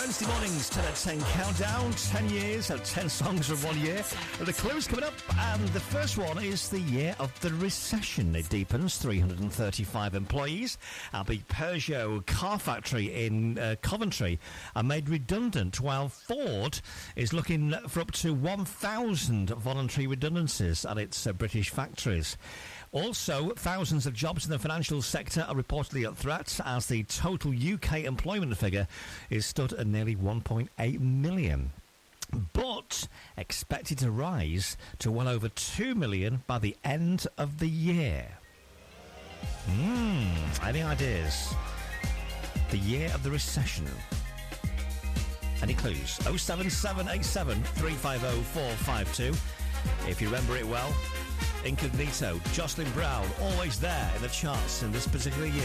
Wednesday mornings, 10 at 10 countdown, 10 years, 10 songs from 1 year. The clues coming up, and the first one is the year of the recession. It deepens, 335 employees at the Peugeot car factory in Coventry are made redundant, while Ford is looking for up to 1,000 voluntary redundancies at its British factories. Also, thousands of jobs in the financial sector are reportedly at threat as the total UK employment figure is stood at nearly 1.8 million. But expected to rise to well over 2 million by the end of the year. Any ideas? The year of the recession. Any clues? 07787 350 452. If you remember it well. Incognito, Jocelyn Brown, always there in the charts in this particular year.